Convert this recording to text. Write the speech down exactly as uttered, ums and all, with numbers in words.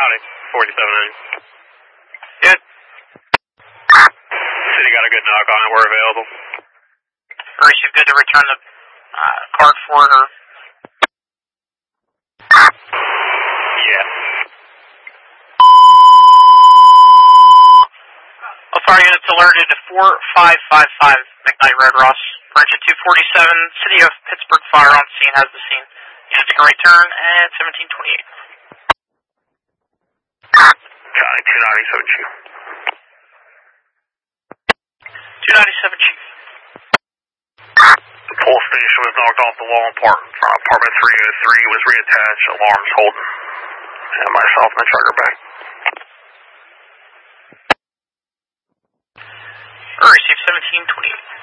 Howdy, forty-seven ninety. Good. City got a good knock on it, we're available. Alright, so good to return the uh, card for it, or? Yeah. Alpha units alerted to four five five five McKnight Red Ross. Branch at two forty-seven, City of Pittsburgh fire on scene, has the scene. Units can return at seventeen twenty-eight. Johnny, two ninety-seven Chief. two ninety-seven Chief. The pole station was knocked off the wall in part. Uh, apartment three oh three was reattached, alarms holding. And myself and the trucker back. Alright, receive seventeen twenty-eight.